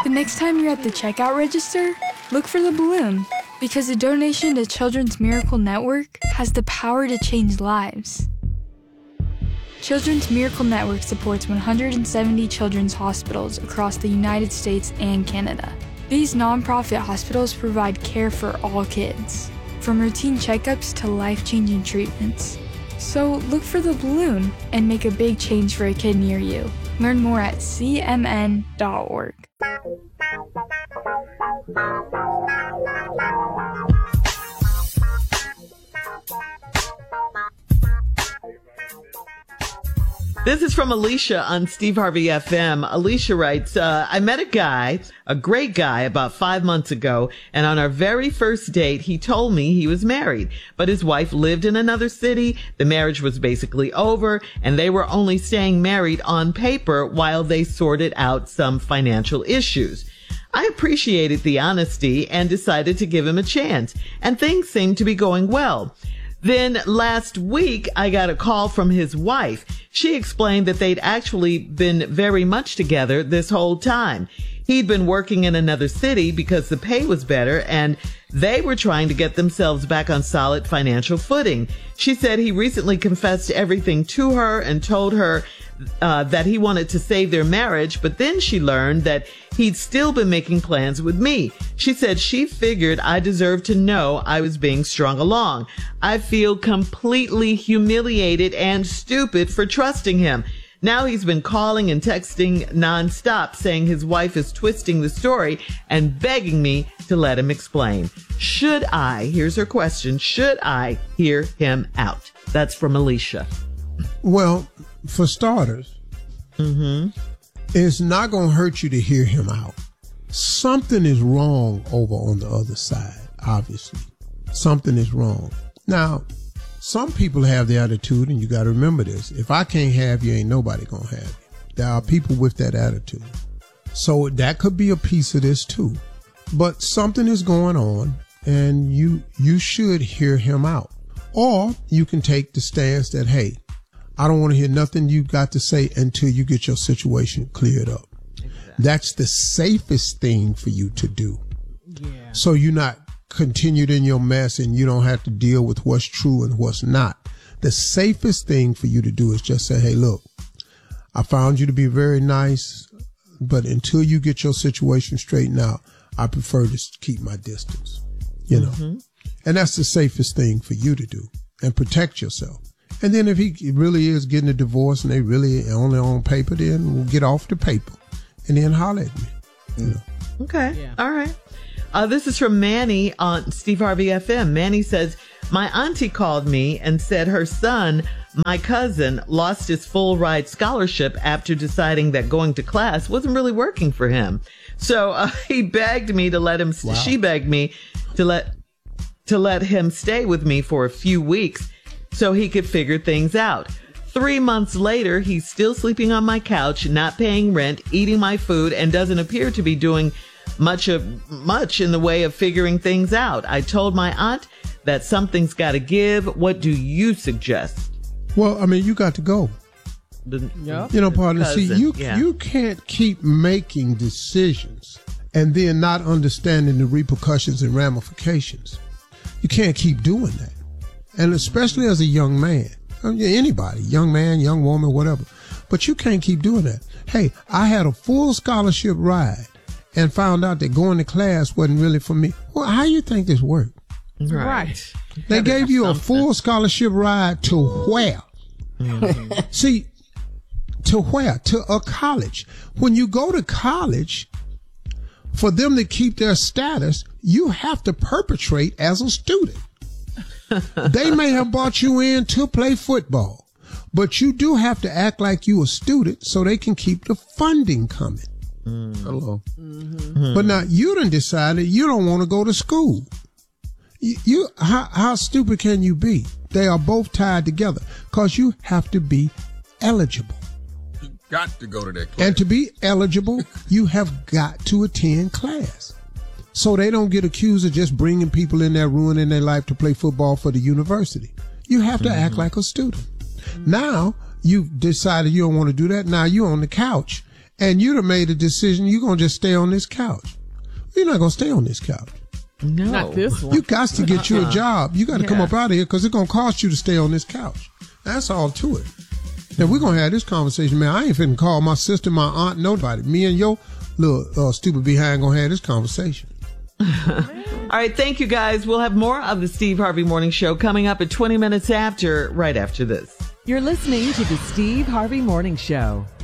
The next time you're at the checkout register, look for the balloon, because a donation to Children's Miracle Network has the power to change lives. Children's Miracle Network supports 170 children's hospitals across the United States and Canada. These nonprofit hospitals provide care for all kids, from routine checkups to life-changing treatments. So look for the balloon and make a big change for a kid near you. Learn more at cmn.org. This is from Alicia on Steve Harvey FM. Alicia writes, I met a great guy about 5 months ago, and on our very first date, he told me he was married, but his wife lived in another city. The marriage was basically over, and they were only staying married on paper while they sorted out some financial issues. I appreciated the honesty and decided to give him a chance, and things seemed to be going well. Then last week, I got a call from his wife. She explained that they'd actually been very much together this whole time. He'd been working in another city because the pay was better, and they were trying to get themselves back on solid financial footing. She said he recently confessed everything to her and told her that he wanted to save their marriage, but then she learned that he'd still been making plans with me. She said she figured I deserved to know I was being strung along. I feel completely humiliated and stupid for trusting him. Now he's been calling and texting nonstop, saying his wife is twisting the story and begging me to let him explain. Should I, here's her question, should I hear him out? That's from Alicia. Well, for starters, it's not going to hurt you to hear him out. Something is wrong over on the other side, obviously. Something is wrong. Now, some people have the attitude, and you got to remember this. If I can't have you, ain't nobody going to have you. There are people with that attitude. So that could be a piece of this too. But something is going on, and you should hear him out. Or you can take the stance that, hey, I don't want to hear nothing you got to say until you get your situation cleared up. Exactly. That's the safest thing for you to do. Yeah. So you're not continued in your mess and you don't have to deal with what's true and what's not. The safest thing for you to do is just say, hey, look, I found you to be very nice, but until you get your situation straightened out, I prefer to keep my distance, you know. And that's the safest thing for you to do, and protect yourself. And then if he really is getting a divorce and they really only on paper, then we'll get off the paper and then holler at me. You know. Okay. Yeah. All right. This is from Manny on Steve Harvey FM. Manny says, my auntie called me and said her son, my cousin, lost his full ride scholarship after deciding that going to class wasn't really working for him. So he begged me to let him, she begged me to let him stay with me for a few weeks so he could figure things out. 3 months later, he's still sleeping on my couch, not paying rent, eating my food, and doesn't appear to be doing much in the way of figuring things out. I told my aunt that something's got to give. What do you suggest? Well, I mean, you got to go. You know, partner, see, you can't keep making decisions and then not understanding the repercussions and ramifications. You can't keep doing that. And especially as a young man, anybody, young man, young woman, whatever. But you can't keep doing that. Hey, I had a full scholarship ride and found out that going to class wasn't really for me. Well, how do you think this worked? Right. They gave you a full scholarship ride to where? See, to where? To a college. When you go to college, for them to keep their status, you have to perpetrate as a student. They may have brought you in to play football, but you do have to act like you a student so they can keep the funding coming. Hello. But now you done decided you don't want to go to school. How stupid can you be? They are both tied together because you have to be eligible. You got to go to that class. And to be eligible, you have got to attend class. So they don't get accused of just bringing people in there, ruining their life to play football for the university. You have to act like a student. Now, you've decided you don't want to do that. Now you're on the couch and you'd have made a decision, you're going to just stay on this couch. You're not going to stay on this couch. No. Not this one. You got to get you a job. You got to come Yeah. up out of here because it's going to cost you to stay on this couch. That's all to it. Now, we're going to have this conversation, man. I ain't finna call my sister, my aunt, nobody. Me and your little stupid behind going to have this conversation. All right. Thank you, guys. We'll have more of the Steve Harvey Morning Show coming up at 20 minutes after, right after this. You're listening to the Steve Harvey Morning Show.